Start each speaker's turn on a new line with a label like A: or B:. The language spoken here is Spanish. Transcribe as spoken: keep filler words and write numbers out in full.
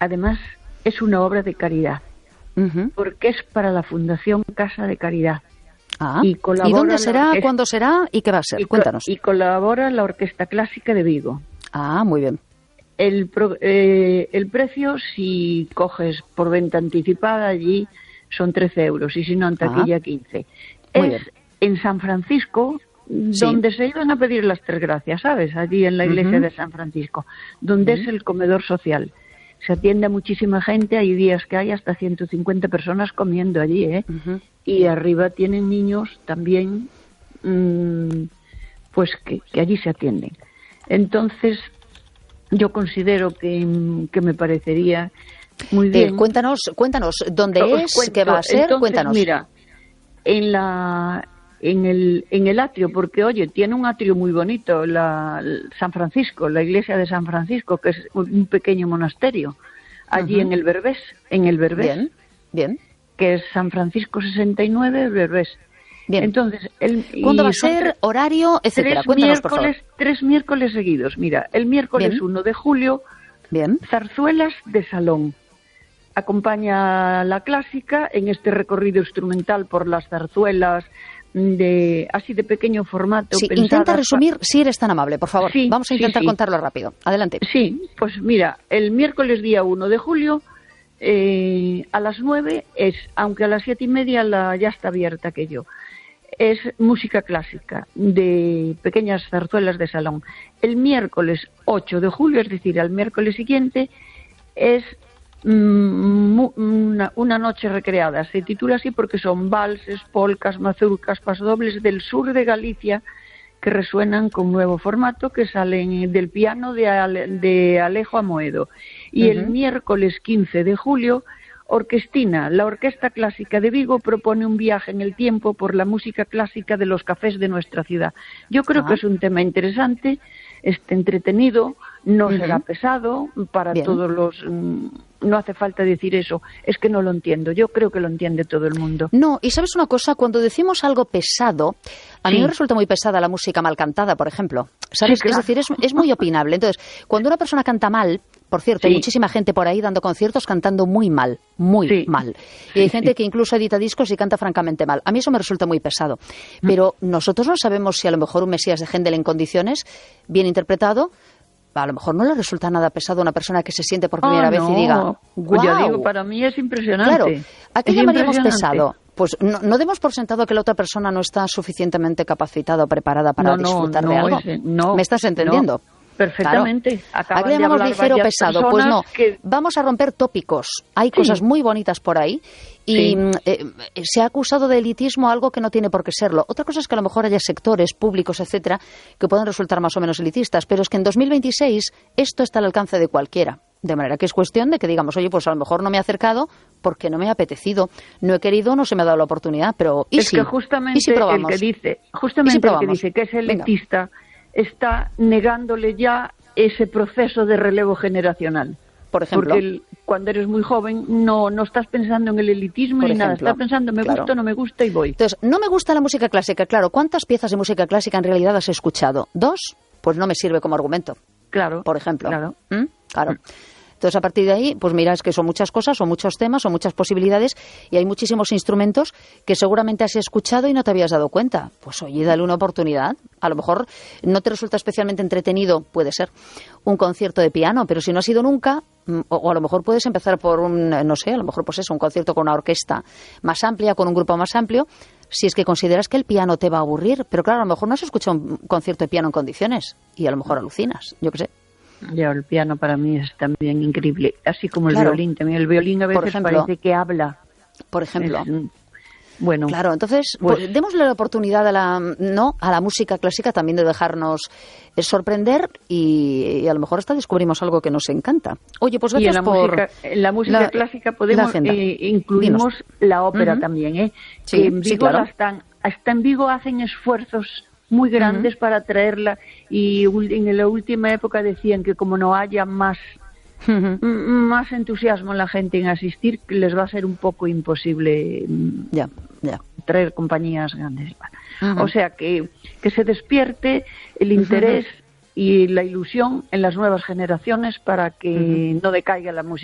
A: además es una obra de caridad, uh-huh. porque es para la Fundación Casa de Caridad.
B: Ah, ¿y, ¿y dónde será, orquesta, cuándo será y qué va a ser?
A: Y
B: Cuéntanos.
A: Y colabora la Orquesta Clásica de Vigo.
B: Ah, muy bien.
A: El, pro, eh, el precio, si coges por venta anticipada allí, son trece euros, y si no, en taquilla, ah, quince.
B: Muy
A: es
B: bien.
A: En San Francisco, donde sí. se iban a pedir las tres gracias, ¿sabes? Allí en la iglesia uh-huh. de San Francisco, donde uh-huh. es el comedor social. Se atiende a muchísima gente, hay días que hay hasta ciento cincuenta personas comiendo allí, ¿eh? Uh-huh. Y arriba tienen niños también, mmm, pues que, que allí se atienden. Entonces, yo considero que, que me parecería muy bien.
B: Eh, cuéntanos, cuéntanos, ¿dónde Os es?
A: Cuento,
B: ¿Qué va a ser?
A: Entonces,
B: Cuéntanos.
A: Mira, en la... En el, en el atrio, porque oye, tiene un atrio muy bonito, la, San Francisco, la iglesia de San Francisco, que es un pequeño monasterio, allí uh-huh. en el Berbés, en el Berbés,
B: bien, bien,
A: que es San Francisco sesenta y nueve, Berbés.
B: Bien.
A: Entonces, el,
B: ¿cuándo va a ser?
A: Tres,
B: horario, etcétera.
A: Tres
B: Cuéntanos,
A: miércoles,
B: por favor.
A: Tres miércoles seguidos. Mira, el miércoles
B: bien.
A: uno de julio,
B: bien.
A: zarzuelas de salón. Acompaña la clásica en este recorrido instrumental por las zarzuelas, de así de pequeño formato.
B: Sí, intenta resumir, si eres tan amable, por favor.
A: Sí,
B: Vamos a intentar
A: sí, sí.
B: contarlo rápido. Adelante.
A: Sí, pues mira, el miércoles día uno de julio, eh, a las nueve es, aunque a las siete y media la, ya está abierta aquello, es música clásica de pequeñas zarzuelas de salón. El miércoles ocho de julio, es decir, al miércoles siguiente, es Una, una noche recreada. Se titula así porque son valses, polcas, mazurcas, pasodobles del sur de Galicia que resuenan con nuevo formato, que salen del piano de, Ale, de Alejo Amoedo. Y uh-huh. el miércoles quince de julio, Orquestina, la Orquesta Clásica de Vigo, propone un viaje en el tiempo por la música clásica de los cafés de nuestra ciudad. Yo creo uh-huh. que es un tema interesante, este entretenido, no uh-huh. será pesado para Bien. todos los... No hace falta decir eso, es que no lo entiendo. Yo creo que lo entiende todo el mundo.
B: No, y ¿sabes una cosa? Cuando decimos algo pesado, a sí. mí me resulta muy pesada la música mal cantada, por ejemplo. ¿Sabes? Sí, claro. Es decir, es, es muy opinable. Entonces, cuando una persona canta mal, por cierto, sí. hay muchísima gente por ahí dando conciertos cantando muy mal, muy sí. mal. Y hay sí, gente sí. que incluso edita discos y canta francamente mal. A mí eso me resulta muy pesado. Pero mm. nosotros no sabemos si a lo mejor un Mesías de Händel en condiciones, bien interpretado, a lo mejor no le resulta nada pesado a una persona que se siente por primera oh, vez no. y diga, wow.
A: Yo digo, para mí es impresionante.
B: Claro, ¿a qué
A: es
B: llamaríamos pesado? Pues no, no demos por sentado que la otra persona no está suficientemente capacitada o preparada para
A: no, no,
B: disfrutar
A: no,
B: de algo.
A: Ese, no,
B: ¿Me estás entendiendo?
A: No. Perfectamente.
B: Claro. ¿A qué llamamos ligero o pesado? Pues no,
A: que...
B: vamos a romper tópicos. Hay sí. cosas muy bonitas por ahí y sí. eh, se ha acusado de elitismo algo que no tiene por qué serlo. Otra cosa es que a lo mejor haya sectores públicos, etcétera, que puedan resultar más o menos elitistas, pero es que en dos mil veintiséis esto está al alcance de cualquiera. De manera que es cuestión de que digamos, oye, pues a lo mejor no me he acercado porque no me ha apetecido, no he querido, no se me ha dado la oportunidad, pero ¿y
A: es
B: si?
A: que justamente
B: ¿Y si probamos?
A: el que dice, justamente
B: si
A: el que dice que es elitista
B: Venga.
A: está negándole ya ese proceso de relevo generacional.
B: Por ejemplo.
A: Porque el, cuando eres muy joven no, no estás pensando en el elitismo
B: Por
A: ni
B: ejemplo.
A: nada. Estás pensando me
B: claro.
A: gusta, no me gusta y voy.
B: Entonces, no me gusta la música clásica. Claro, ¿cuántas piezas de música clásica en realidad has escuchado? ¿Dos? Pues no me sirve como argumento.
A: Claro.
B: Por ejemplo.
A: Claro.
B: ¿Mm? Claro.
A: Mm.
B: Entonces, a partir de ahí, pues mira, es que son muchas cosas, son muchos temas, son muchas posibilidades y hay muchísimos instrumentos que seguramente has escuchado y no te habías dado cuenta. Pues oye, dale una oportunidad. A lo mejor no te resulta especialmente entretenido, puede ser, un concierto de piano, pero si no has ido nunca, o, o a lo mejor puedes empezar por un, no sé, a lo mejor pues eso, un concierto con una orquesta más amplia, con un grupo más amplio, si es que consideras que el piano te va a aburrir. Pero claro, a lo mejor no has escuchado un concierto de piano en condiciones y a lo mejor alucinas, yo qué sé.
A: Ya, el piano para mí es también increíble, así como el
B: claro.
A: violín. También el violín a veces
B: ejemplo,
A: parece que habla.
B: Por ejemplo. Es,
A: bueno.
B: Claro, entonces,
A: pues,
B: pues, démosle la oportunidad a la, no, a la música clásica también de dejarnos sorprender y, y a lo mejor hasta descubrimos algo que nos encanta. Oye, pues gracias
A: y en la
B: por...
A: Música, en la música la, clásica podemos, eh, incluimos Dinos. la ópera uh-huh. también, ¿eh?
B: Sí,
A: que en Vigo
B: sí, claro.
A: hasta, hasta en Vigo hacen esfuerzos muy grandes uh-huh. para traerla y en la última época decían que como no haya más uh-huh. m- más entusiasmo en la gente en asistir, les va a ser un poco imposible
B: ya, ya.
A: traer compañías grandes. Uh-huh. O sea que, que se despierte el interés uh-huh. y la ilusión en las nuevas generaciones para que uh-huh. no decaiga la música.